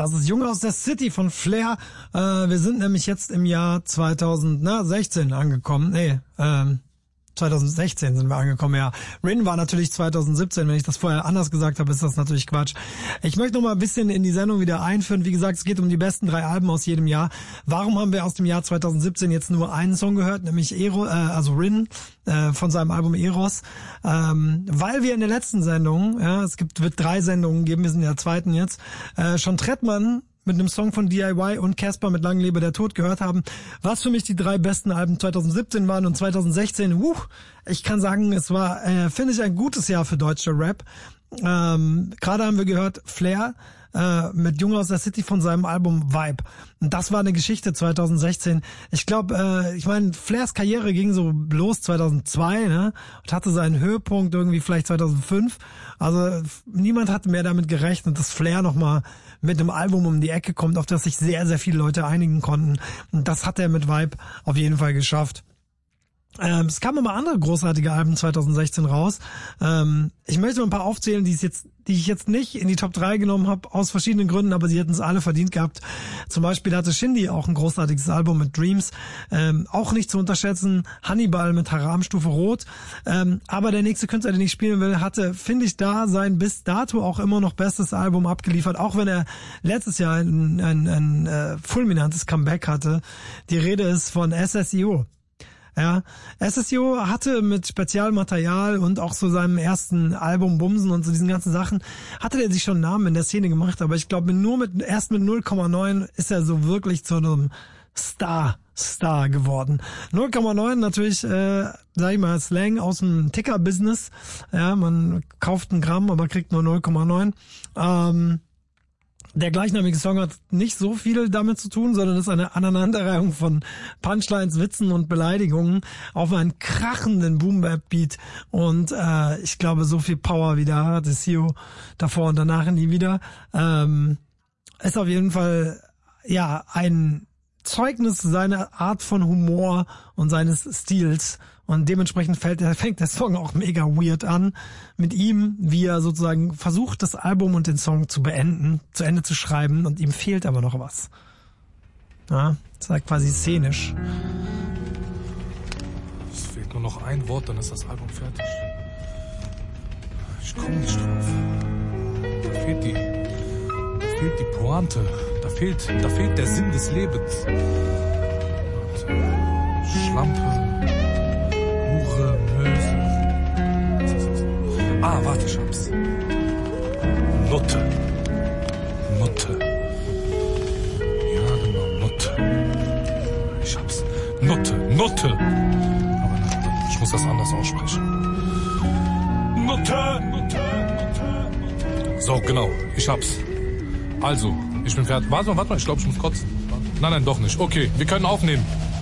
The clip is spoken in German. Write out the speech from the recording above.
Das ist Junge aus der City von Flair. Wir sind nämlich jetzt im Jahr 2016 angekommen. 2016 sind wir angekommen, ja. Rin war natürlich 2017. Wenn ich das vorher anders gesagt habe, ist das natürlich Quatsch. Ich möchte noch mal ein bisschen in die Sendung wieder einführen. Wie gesagt, es geht um die besten 3 Alben aus jedem Jahr. Warum haben wir aus dem Jahr 2017 jetzt nur einen Song gehört, nämlich Rin von seinem Album Eros? Weil wir in der letzten Sendung, ja, wird 3 Sendungen geben, wir sind in der 2. jetzt, schon Trettmann mit einem Song von DIY und Casper mit Lang lebe der Tod gehört haben, was für mich die 3 besten Alben 2017 waren und 2016, ich kann sagen, es war, finde ich, ein gutes Jahr für deutsche Rap. Gerade haben wir gehört Flair mit Junge aus der City von seinem Album Vibe. Und das war eine Geschichte 2016. Ich glaube, Flairs Karriere ging so los 2002, ne? Und hatte seinen Höhepunkt irgendwie vielleicht 2005. Also niemand hat mehr damit gerechnet, dass Flair nochmal mit einem Album um die Ecke kommt, auf das sich sehr, sehr viele Leute einigen konnten. Und das hat er mit Vibe auf jeden Fall geschafft. Es kamen immer andere großartige Alben 2016 raus. Ich möchte mal ein paar aufzählen, die ich jetzt nicht in die Top 3 genommen habe, aus verschiedenen Gründen, aber sie hätten es alle verdient gehabt. Zum Beispiel hatte Shindy auch ein großartiges Album mit Dreams, auch nicht zu unterschätzen. Hannibal mit Haram Stufe Rot. Aber der nächste Künstler, den ich spielen will, hatte, finde ich, da sein bis dato auch immer noch bestes Album abgeliefert, auch wenn er letztes Jahr ein fulminantes Comeback hatte. Die Rede ist von SSIO. Ja, SSIO hatte mit Spezialmaterial und auch so seinem ersten Album Bumsen und so diesen ganzen Sachen, hatte der sich schon einen Namen in der Szene gemacht, aber ich glaube, erst mit 0,9 ist er so wirklich zu einem Star geworden. 0,9 natürlich, sag ich mal, Slang aus dem Ticker-Business. Ja, man kauft 1 Gramm, aber kriegt nur 0,9. Der gleichnamige Song hat nicht so viel damit zu tun, sondern ist eine Aneinanderreihung von Punchlines, Witzen und Beleidigungen auf einen krachenden Boom-Bap-Beat. Und ich glaube, so viel Power wieder hatte Sio davor und danach nie wieder. Ist auf jeden Fall ja ein Zeugnis seiner Art von Humor und seines Stils. Und dementsprechend fängt der Song auch mega weird an mit ihm, wie er sozusagen versucht, das Album und den Song zu Ende zu schreiben, und ihm fehlt aber noch was. Ja, das ist quasi szenisch. Es fehlt nur noch ein Wort, dann ist das Album fertig. Ich komme nicht drauf. Da fehlt die Pointe. Da fehlt der Sinn des Lebens. Schlampe. Hure, Möse. Warte, ich hab's. Nutte. Ja, genau, Nutte. Ich hab's. Nutte. Aber nein, ich muss das anders aussprechen. Nutte. So, genau, ich hab's. Also, ich bin fertig. Warte mal, ich glaube, ich muss kotzen. Nein, doch nicht. Okay, wir können aufnehmen.